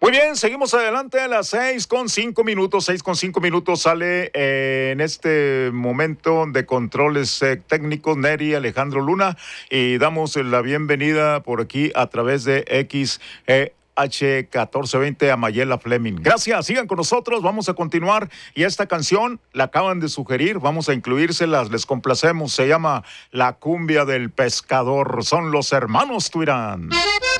Muy bien, seguimos adelante a las 6:05. 6:05 sale en este momento de controles técnicos Neri Alejandro Luna y damos la bienvenida por aquí a través de H1420 a Mayela Fleming. Gracias, sigan con nosotros, vamos a continuar y esta canción la acaban de sugerir, vamos a incluírselas, les complacemos, se llama La Cumbia del Pescador, son los hermanos Tuirán.